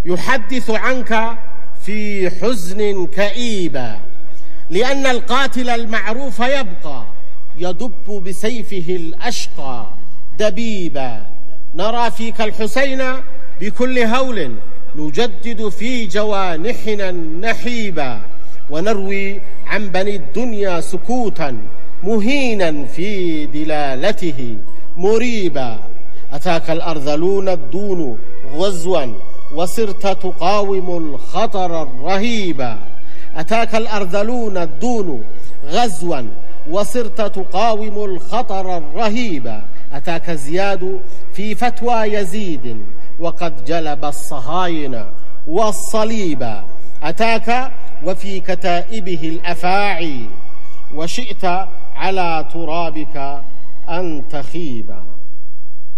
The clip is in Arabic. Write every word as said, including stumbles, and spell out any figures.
يحدث عنك في حزن كئيبا، لأن القاتل المعروف يبقى يدب بسيفه الأشقى دبيبا. نرى فيك الحسين بكل هول، نجدد في جوانحنا النحيبا، ونروي عن بني الدنيا سكوتا مهينا في دلالته مريبا. أتاك الأرذلون الدون غزوا وصرت تقاوم الخطر الرهيبا. أتاك الأرذلون الدون غزوا وصرت تقاوم الخطر الرهيبا. أتاك زياد في فتوى يزيد وقد جلب الصهاين والصليبا. أتاك وفي كتائبه الأفاعي وشئت على ترابك أن تخيبا.